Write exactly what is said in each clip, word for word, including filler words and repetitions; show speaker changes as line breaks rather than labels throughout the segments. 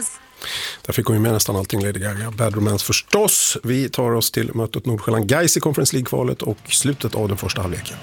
Romance.
Där fick hon ju med nästan allting, Lady Gaga. Bad Romance förstås. Vi tar oss till mötet Nordsjälland Gais i Conference League-kvalet och slutet av den första halvleken.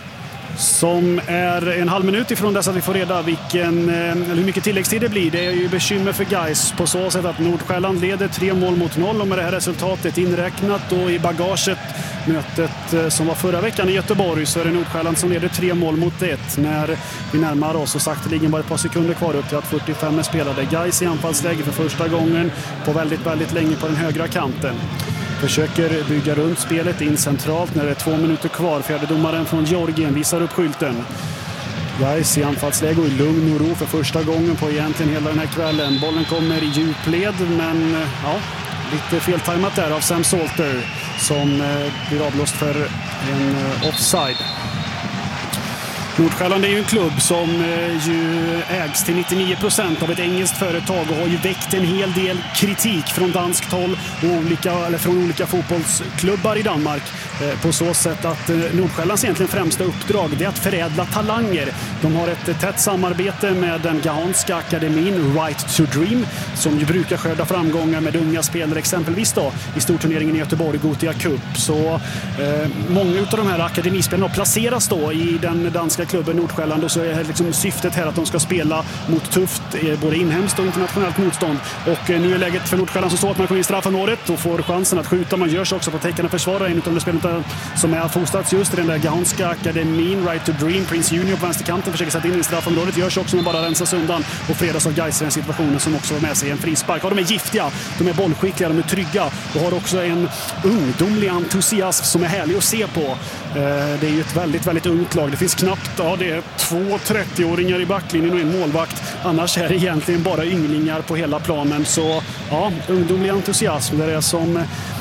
Som är en halv minut ifrån dess att vi får reda vilken, eller hur mycket tilläggstid det blir. Det är ju bekymmer för Gais på så sätt att Nordsjälland leder tre mål mot noll, och med det här resultatet inräknat och i bagaget mötet som var förra veckan i Göteborg, så är det Nordsjälland som leder tre mål mot ett när vi närmar oss, och sakteligen bara ett par sekunder kvar upp till att fyrtiofem är spelade. Gais i anfallsläge för första gången på väldigt, väldigt länge på den högra kanten. Försöker bygga runt spelet in centralt när det är två minuter kvar. Fjärdedomaren från Georgien visar upp skylten. Gais i anfallsläge och i lugn och ro för första gången på egentligen hela den här kvällen. Bollen kommer i djupled, men ja, lite feltajmat där av Sam Salter som blir avblåst för en offside. Nordsjälland är ju en klubb som ju ägs till nittionio procent av ett engelskt företag och har ju väckt en hel del kritik från danskt håll och olika, eller från olika fotbollsklubbar i Danmark på så sätt att Nordsjällands egentligen främsta uppdrag är att förädla talanger. De har ett tätt samarbete med den gahanska akademin Right to Dream som ju brukar skörda framgångar med unga spelare, exempelvis då i storturneringen i Göteborg, Gothia Cup. Så eh, många av de här akademispelarna placeras då i den danska klubben Nordsjälland, och så är liksom syftet här att de ska spela mot tufft både inhemskt och internationellt motstånd. Och nu är läget för Nordsjälland så att man kommer in i straffområdet och får chansen att skjuta. Man görs också på täckande försvarare, en av de spelarna som är fostrats just i den där gahanska akademin Right to Dream. Prince Junior på vänsterkanten försöker sätta in i straffområdet, görs också men bara rensas undan och fredas av Gais i den situationen, som också har med sig en frispark. Ja, de är giftiga, de är bollskickliga, de är trygga och har också en ungdomlig entusiasm som är härlig att se på. Det är ju ett väldigt, väldigt ungt lag. Det finns knappt, ja, det är två trettioåringar i backlinjen och en målvakt. Annars är det egentligen bara ynglingar på hela planen. Så ja, ungdomlig entusiasm, det är det som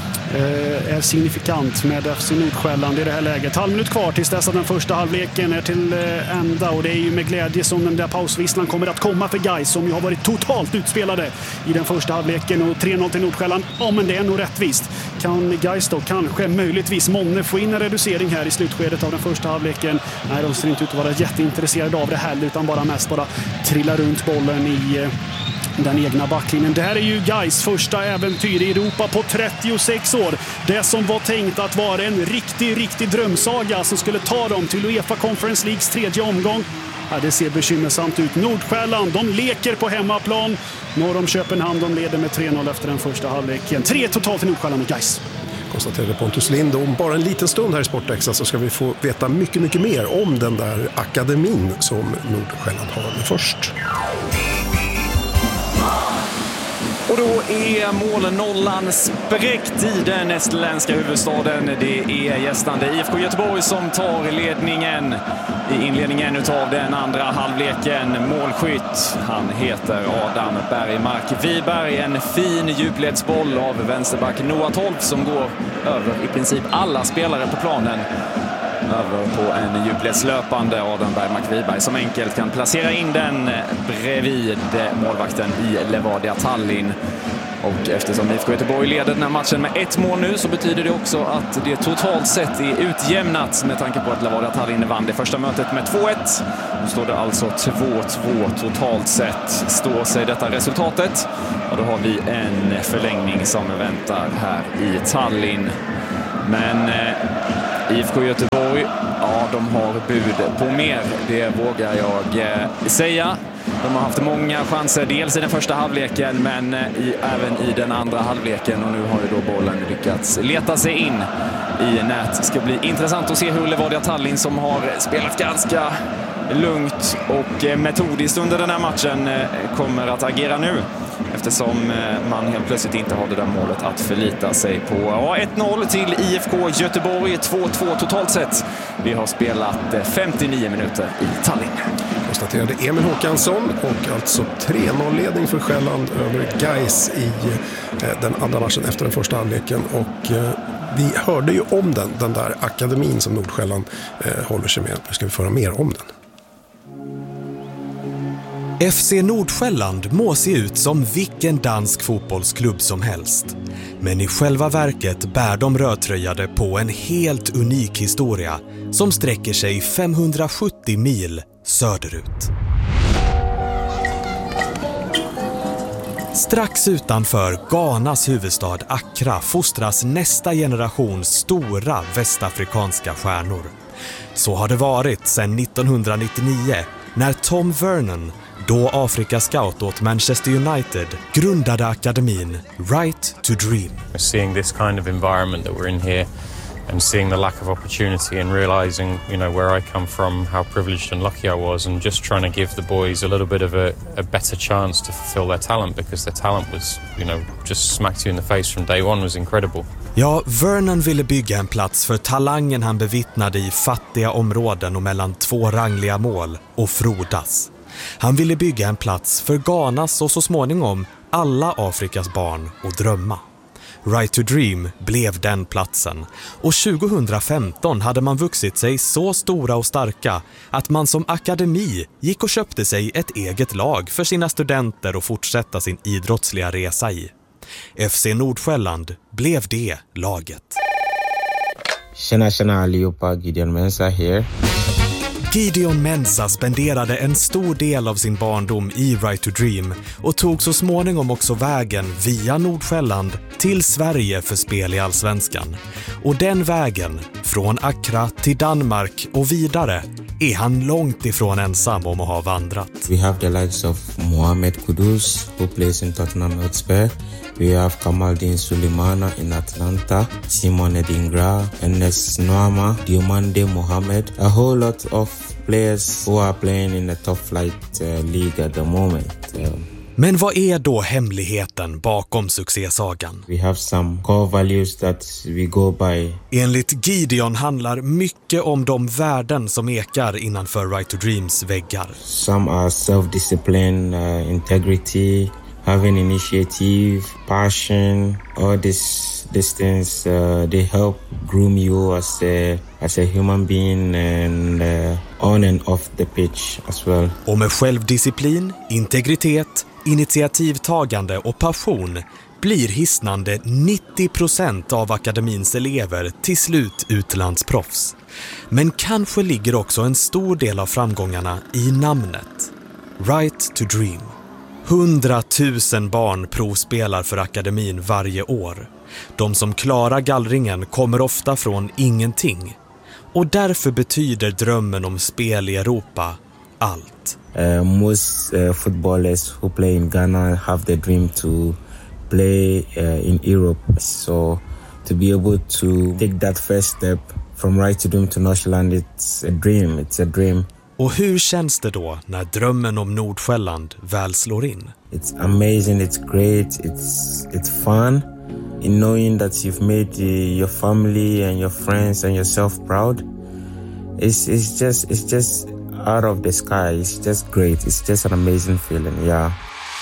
är signifikant med F C Nordsjälland i det här läget. Halv minut kvar tills dess att den första halvleken är till ända, och det är ju med glädje som den där pausvisslan kommer att komma för Gais, som ju har varit totalt utspelade i den första halvleken. Och tre noll till Nordsjälland, ja, men det är nog rättvist. Kan Gais då kanske möjligtvis månne få in en reducering här i slutskedet av den första halvleken? Nej, de ser inte ut att vara jätteintresserade av det heller, utan bara mest bara trilla runt bollen i den egna backlinjen. Det här är ju Gais första äventyr i Europa på trettiosex år. Det som var tänkt att vara en riktig, riktig drömsaga som skulle ta dem till UEFA Conference Leagues tredje omgång. Ja, det ser bekymmersamt ut. Nordsjälland, de leker på hemmaplan. Norr om Köpenhamn, de leder med tre noll efter den första halvleken. Tre totalt i Nordsjälland och Gais.
Konstaterade Pontus Lind. Om bara en liten stund här i Sportextra så ska vi få veta mycket, mycket mer om den där akademin som Nordsjälland har med först.
Och då är målen nollan spräckt i den estländska huvudstaden. Det är gästande I F K Göteborg som tar ledningen i inledningen utav den andra halvleken. Målskytt, han heter Adam Bergmark Wiberg. En fin djupledsboll av vänsterback Noah Tolf som går över i princip alla spelare på planen. Över på en djupledslöpande Adam Bergmark Wiberg som enkelt kan placera in den bredvid målvakten i Levadia Tallinn. Och eftersom I F K Göteborg leder den här matchen med ett mål nu så betyder det också att det totalt sett är utjämnat med tanke på att Levadia Tallinn vann det första mötet med två ett. Nu står det alltså två två totalt sett. Står sig detta resultatet och då har vi en förlängning som väntar här i Tallinn. Men I F K Göteborg, ja, de har bud på mer, det vågar jag eh, säga. De har haft många chanser, dels i den första halvleken men i, även i den andra halvleken, och nu har ju då bollen lyckats leta sig in i nät. Det ska bli intressant att se hur Levadia Tallinn, som har spelat ganska lugnt och metodiskt under den här matchen, kommer att agera nu. Eftersom man helt plötsligt inte har det där målet att förlita sig på. Ja, ett noll till I F K Göteborg, två två totalt sett. Vi har spelat femtionio minuter i Tallinn.
Konstaterade Emil Håkansson, och alltså tre noll-ledning för Själland över Gais i den andra matchen efter den första halvleken. Och vi hörde ju om den, den där akademin som Nordsjälland eh, håller sig med. Nu ska vi föra mer om den.
F C Nordsjälland må se ut som vilken dansk fotbollsklubb som helst. Men i själva verket bär de rödtröjade på en helt unik historia som sträcker sig femhundrasjuttio mil söderut. Strax utanför Ghanas huvudstad Accra fostras nästa generation stora västafrikanska stjärnor. Så har det varit sedan nittonhundranittionio när Tom Vernon, då Afrika-scout åt Manchester United, grundade akademin Right to Dream.
Seeing this kind of environment that we're in here and seeing the lack of opportunity and realizing, you know, where I come from, how privileged and lucky I was, and just trying to give the boys a little bit of a, a better chance to fulfill their talent, because their talent was, you know, just smacked you in the face from day one, was incredible.
Ja, Vernon ville bygga en plats för talangen han bevittnade i fattiga områden och mellan två rangliga mål och frodas. Han ville bygga en plats för Ghanas och så småningom alla Afrikas barn att drömma. Right to Dream blev den platsen, och tjugohundrafemton hade man vuxit sig så stora och starka att man som akademi gick och köpte sig ett eget lag för sina studenter att fortsätta sin idrottsliga resa i. F C Nordsjälland blev det laget.
Tjena, tjena allihopa, Gideon Mensah här.
Gideon Mensah spenderade en stor del av sin barndom i Right to Dream och tog så småningom också vägen via Nordsjälland till Sverige för spel i Allsvenskan. Och den vägen, från Accra till Danmark och vidare, är han långt ifrån ensam om att ha vandrat.
We have the likes of Mohamed Kudus, who plays in Tottenham Hotspur. We have Kamaldeen Sulemana in Atlanta, Simon Edingra, Enes Noama, Diomande Mohamed. A whole lot of players who are playing in the top flight uh, league at the moment. Um,
Men vad är då hemligheten bakom succésagan?
We have some core values that we go by.
Enligt Gideon handlar mycket om de värden som ekar innanför Right to Dreams väggar.
Some are self-discipline, uh, integrity, having initiative, passion. All these these things uh, they help groom you as a as a human being and uh, on and off the pitch as well.
Och med självdisciplin, integritet, initiativtagande och passion blir hisnande nittio procent av akademins elever till slut utlandsproffs. Men kanske ligger också en stor del av framgångarna i namnet. Right to Dream. Hundratusen barn provspelar för akademin varje år. De som klarar gallringen kommer ofta från ingenting. Och därför betyder drömmen om spel i Europa allt.
Uh, most uh, footballers who play in Ghana have the dream to play uh, in Europe. So to be able to take that first step from Right to Dream to Nordsjälland, it's a dream. It's a dream.
Och hur känns det då när drömmen om Nordsjälland väl slår in?
It's amazing, it's great, it's it's fun. In knowing that you've made uh, your family and your friends and yourself proud. It's it's just it's just out of the sky. It's just great. It's just an amazing feeling, yeah.